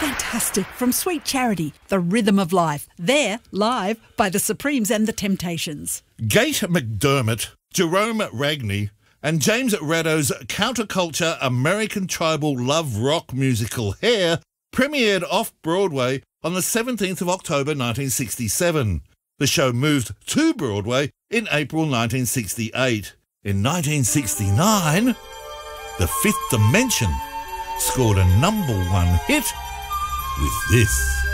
Fantastic from Sweet Charity, The Rhythm of Life. They're live by The Supremes and The Temptations. Gate McDermott, Jerome Ragney and James Rado's counterculture American tribal love rock musical Hair premiered off-Broadway on the 17th of October 1967. The show moved to Broadway in April 1968. In 1969, The Fifth Dimension scored a #1 hit with this.